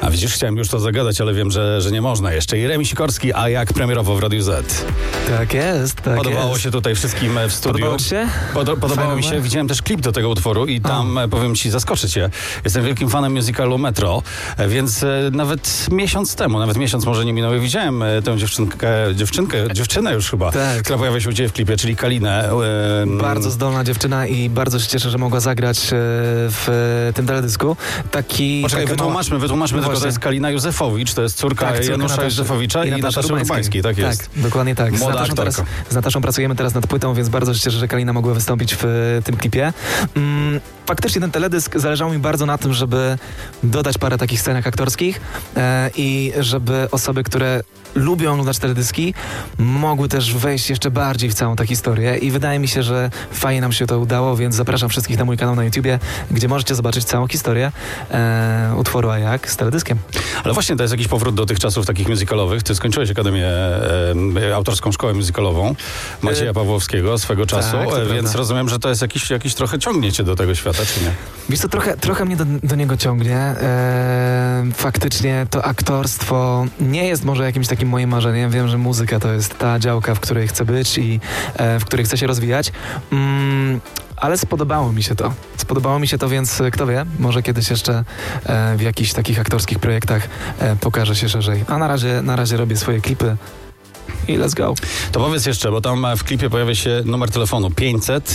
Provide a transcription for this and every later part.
A widzisz, chciałem już to zagadać, ale wiem, że nie można jeszcze. Jeremi Sikorski, a jak premierowo w Radiu Z. Tak jest, tak Podobało jest. się tutaj wszystkim w studiu. Podobało ci się? Podobało mi się. Widziałem też klip do tego utworu i tam, powiem ci, zaskoczę cię. Jestem wielkim fanem musicalu Metro, więc nawet miesiąc może nie minął, widziałem tę dziewczynę już chyba, tak, która pojawia się u ciebie w klipie, czyli Kalinę. Bardzo zdolna dziewczyna i bardzo się cieszę, że mogła zagrać w tym teledysku. Poczekaj, wytłumaczmy No tylko, to jest Kalina Józefowicz, to jest córka Janusza Józefowicza i Nataszy Urbańskiej, tak jest. Tak, dokładnie tak. Młoda aktorka. Z Nataszą pracujemy teraz nad płytą, więc bardzo się cieszę, że Kalina mogła wystąpić w tym klipie. Faktycznie ten teledysk zależało mi bardzo na tym, żeby dodać parę takich scenek aktorskich i żeby osoby, które lubią oglądać teledyski, mogły też wejść jeszcze bardziej w całą tę historię i wydaje mi się, że fajnie nam się to udało, więc zapraszam wszystkich na mój kanał na YouTubie, gdzie możecie zobaczyć całą historię utworu A jak z teledyskiem. Ale właśnie to jest jakiś powrót do tych czasów takich musicalowych. Ty skończyłeś Akademię, autorską szkołę musicalową Macieja Pawłowskiego swego czasu, więc prawda. Rozumiem, że to jest jakiś trochę ciągnie cię do tego świata, czy nie? Wiesz co, trochę mnie do niego ciągnie. Faktycznie to aktorstwo nie jest może jakimś takim moim marzeniem. Wiem, że muzyka to jest ta działka, w której chcę być i w której chcę się rozwijać. Ale spodobało mi się to. Więc kto wie, może kiedyś jeszcze w jakichś takich aktorskich projektach pokażę się szerzej. A na razie robię swoje klipy. I let's go. To powiedz jeszcze, bo tam w klipie pojawia się numer telefonu 500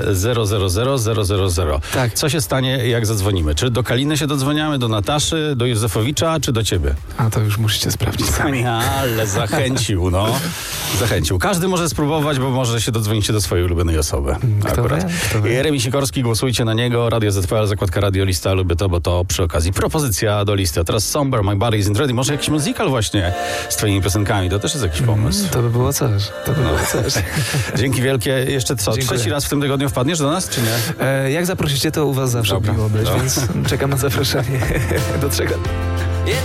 000 000. Tak. Co się stanie, jak zadzwonimy? Czy do Kaliny się dodzwaniamy, do Nataszy, do Józefowicza, czy do ciebie? A to już musicie sprawdzić sami. Ale zachęcił, Zachęcił. Każdy może spróbować, bo może się dodzwonić do swojej ulubionej osoby. Kto wie? Jeremi Sikorski, głosujcie na niego. Radio Z.pl, zakładka Radio Lista. Lubię to, bo to przy okazji propozycja do listy. A teraz Somber, My Body Isn't Ready. Może jakiś musical właśnie z twoimi piosenkami. To też jest jakiś pomysł. To by było coś. Dzięki wielkie. Jeszcze co? Dziękuję. Trzeci raz w tym tygodniu wpadniesz do nas, czy nie? Jak zaprosicie, to u was zawsze miło być, więc czekam na zaproszenie. Do czego?